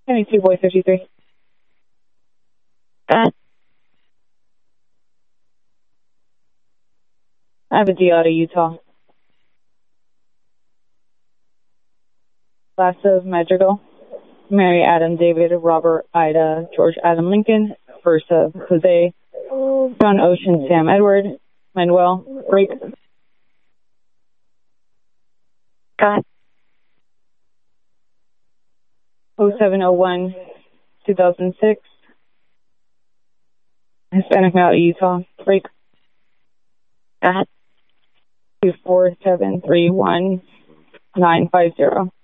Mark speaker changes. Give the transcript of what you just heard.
Speaker 1: 22 Boy 53.
Speaker 2: Got
Speaker 1: I have a D out of Utah. Last of Madrigal. Mary, Adam, David, Robert, Ida, George, Adam, Lincoln. First of Jose, John, Ocean, Sam, Edward, Manuel, break.
Speaker 2: got
Speaker 1: 0701 2006. Hispanic male, Utah, break.
Speaker 2: got
Speaker 1: 24731 950.